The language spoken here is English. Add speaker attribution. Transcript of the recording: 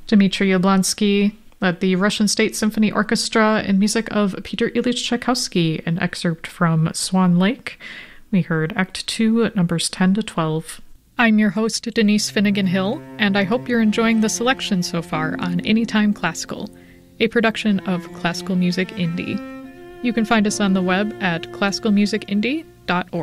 Speaker 1: Dmitry Yablonsky led the Russian State Symphony Orchestra in music of Peter Ilyich Tchaikovsky, an excerpt from Swan Lake. We heard Act 2, numbers 10 to 12. I'm your host, Denise Finnegan Hill, and I hope you're enjoying the selection so far on Anytime Classical, a production of Classical Music Indie. You can find us on the web at classicalmusicindie.org.